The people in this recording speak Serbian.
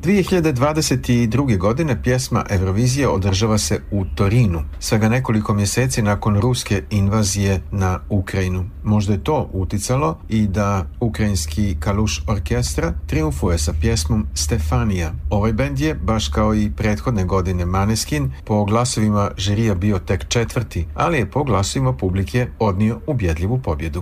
2022. godine pjesma Eurovizije održava se u Torinu, svega nekoliko mjeseci nakon ruske invazije na Ukrajinu. Možda je to uticalo i da ukrajinski Kalush orkestra triumfuje sa pjesmom Stefanija. Ovaj bend je, baš kao i prethodne godine Maneskin, po glasovima žirija bio tek četvrti, ali je po glasovima publike odnio ubjedljivu pobjedu.